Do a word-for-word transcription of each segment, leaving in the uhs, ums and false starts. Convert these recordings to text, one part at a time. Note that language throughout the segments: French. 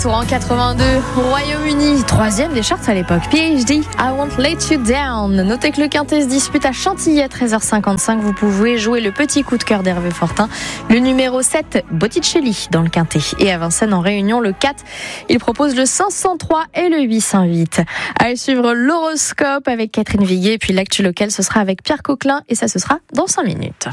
retour en quatre-vingt-deux, Royaume-Uni, troisième des charts à l'époque. P H D, I Won't Let You Down. Notez que le Quintet se dispute à Chantilly à treize heures cinquante-cinq. Vous pouvez jouer le petit coup de cœur d'Hervé Fortin, le numéro sept, Botticelli, dans le Quintet. Et à Vincennes, en Réunion, le quatre, il propose le cinq cent trois et le huit cent huit. À suivre l'horoscope avec Catherine Viguier. Puis l'actu locale, ce sera avec Pierre Coquelin. Et ça, ce sera dans cinq minutes.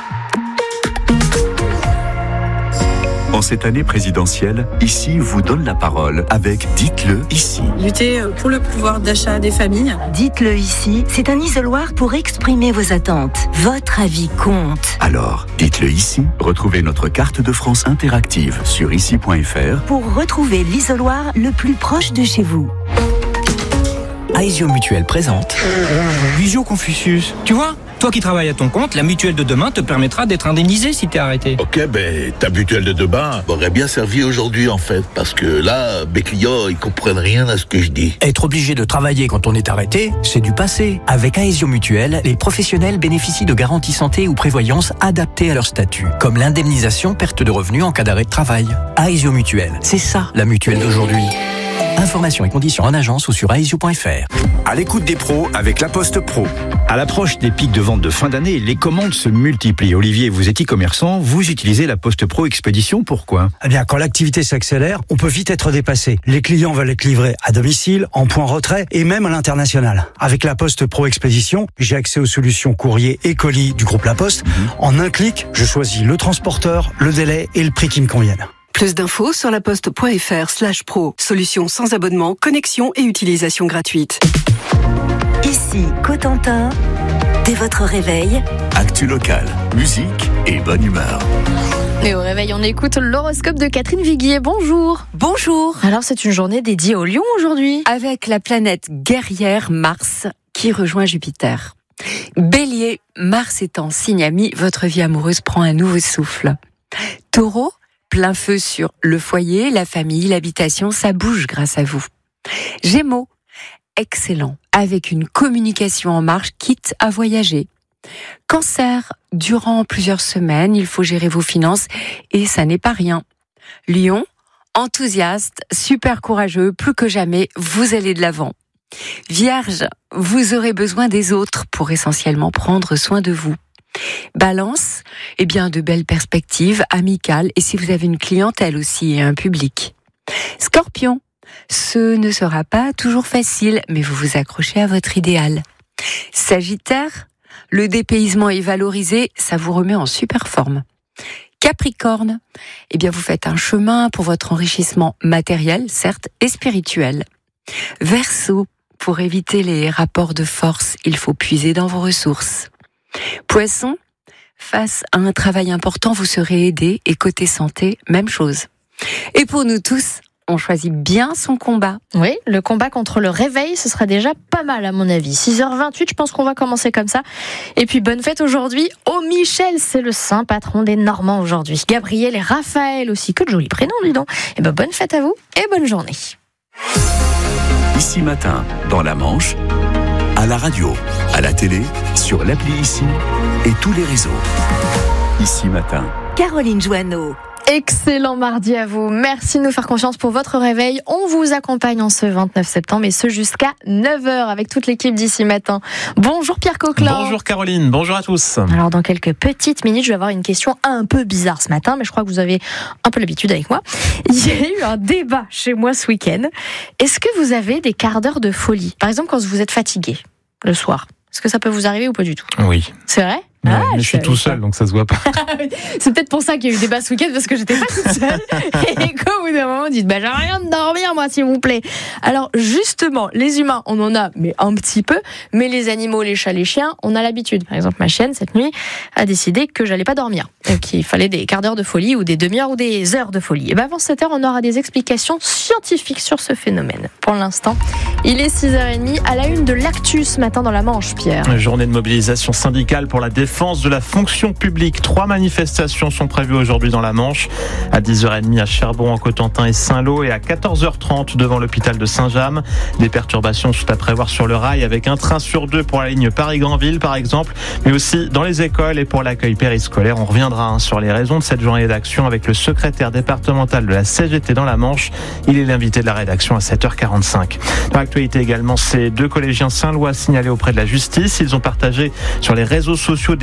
En cette année présidentielle, Ici vous donne la parole avec Dites-le ici. Lutter pour le pouvoir d'achat des familles. Dites-le ici, c'est un isoloir pour exprimer vos attentes. Votre avis compte. Alors, dites-le ici. Retrouvez notre carte de France interactive sur ici point f r pour retrouver l'isoloir le plus proche de chez vous. Aesio Mutuelle présente Visio Confucius. Tu vois, toi qui travailles à ton compte, la mutuelle de demain te permettra d'être indemnisé si t'es arrêté. Ok, ben ta mutuelle de demain m'aurait bien servi aujourd'hui en fait, parce que là, mes clients, ils comprennent rien à ce que je dis. Être obligé de travailler quand on est arrêté, c'est du passé. Avec Aesio Mutuelle, les professionnels bénéficient de garanties santé ou prévoyance adaptées à leur statut, comme l'indemnisation perte de revenus en cas d'arrêt de travail. Aesio Mutuelle, c'est ça la mutuelle d'aujourd'hui. Informations et conditions en agence ou sur aesio point f r. À l'écoute des pros avec La Poste Pro. À l'approche des pics de vente de fin d'année, les commandes se multiplient. Olivier, vous êtes e-commerçant, vous utilisez La Poste Pro Expédition, pourquoi ? Eh bien, quand l'activité s'accélère, on peut vite être dépassé. Les clients veulent être livrés à domicile, en point retrait et même à l'international. Avec La Poste Pro Expédition, j'ai accès aux solutions courrier et colis du groupe La Poste. Mmh. En un clic, je choisis le transporteur, le délai et le prix qui me conviennent. Plus d'infos sur laposte.fr slash pro. Solution sans abonnement, connexion et utilisation gratuite. Ici, Cotentin, dès votre réveil. Actu locale, musique et bonne humeur. Et au réveil, on écoute l'horoscope de Catherine Viguier. Bonjour. Bonjour. Alors, c'est une journée dédiée au lion aujourd'hui. Avec la planète guerrière Mars qui rejoint Jupiter. Bélier, Mars étant signe ami, votre vie amoureuse prend un nouveau souffle. Taureau, plein feu sur le foyer, la famille, l'habitation, ça bouge grâce à vous. Gémeaux, excellent, avec une communication en marche, quitte à voyager. Cancer, durant plusieurs semaines, il faut gérer vos finances et ça n'est pas rien. Lion, enthousiaste, super courageux, plus que jamais, vous allez de l'avant. Vierge, vous aurez besoin des autres pour essentiellement prendre soin de vous. Balance, eh bien de belles perspectives, amicales et si vous avez une clientèle aussi et un public. Scorpion, ce ne sera pas toujours facile, mais vous vous accrochez à votre idéal. Sagittaire, le dépaysement est valorisé, ça vous remet en super forme. Capricorne, eh bien vous faites un chemin pour votre enrichissement matériel, certes, et spirituel. Verseau, pour éviter les rapports de force, il faut puiser dans vos ressources. Poisson, face à un travail important, vous serez aidé et côté santé, même chose. Et pour nous tous, on choisit bien son combat. Oui, le combat contre le réveil, ce sera déjà pas mal à mon avis. six heures vingt-huit, je pense qu'on va commencer comme ça. Et puis bonne fête aujourd'hui au Michel, c'est le saint patron des Normands aujourd'hui. Gabriel et Raphaël aussi, que de jolis prénoms, dis donc. Et ben bonne fête à vous et bonne journée. Ici matin, dans la Manche, à la radio, à la télé, sur l'appli Ici et tous les réseaux. Ici matin. Caroline Joanneau. Excellent mardi à vous. Merci de nous faire confiance pour votre réveil. On vous accompagne en ce vingt-neuf septembre et ce jusqu'à neuf heures avec toute l'équipe d'Ici Matin. Bonjour Pierre Coquelin. Bonjour Caroline, bonjour à tous. Alors dans quelques petites minutes, je vais avoir une question un peu bizarre ce matin, mais je crois que vous avez un peu l'habitude avec moi. Il y a eu un débat chez moi ce week-end. Est-ce que vous avez des quarts d'heure de folie ? Par exemple, quand vous êtes fatigué le soir. Est-ce que ça peut vous arriver ou pas du tout ? Oui. C'est vrai ? Ouais, ah, mais je suis tout seul, donc ça se voit pas. C'est peut-être pour ça qu'il y a eu débat ce week-end, parce que j'étais pas toute seule. Et qu'au bout d'un moment, on dit, bah, j'ai rien de dormir, moi, s'il vous plaît. Alors, justement, les humains, on en a, mais un petit peu. Mais les animaux, les chats, les chiens, on a l'habitude. Par exemple, ma chienne, cette nuit, a décidé que j'allais pas dormir. Donc, il fallait des quarts d'heure de folie, ou des demi-heures, ou des heures de folie. Et ben, avant cette heure, on aura des explications scientifiques sur ce phénomène. Pour l'instant, il est six heures trente, à la une de l'actu ce matin dans la Manche, Pierre. Journée de mobilisation syndicale pour la défense défense de la fonction publique. Trois manifestations sont prévues aujourd'hui dans la Manche. À dix heures trente à Cherbourg, en Cotentin et Saint-Lô, et à quatorze heures trente devant l'hôpital de Saint-James. Des perturbations sont à prévoir sur le rail avec un train sur deux pour la ligne Paris-Granville par exemple, mais aussi dans les écoles et pour l'accueil périscolaire. On reviendra hein, sur les raisons de cette journée d'action avec le secrétaire départemental de la C G T dans la Manche. Il est l'invité de la rédaction à sept heures quarante-cinq. Dans l'actualité également, ces deux collégiens saint-lois signalés auprès de la justice. Ils ont partagé sur les réseaux sociaux des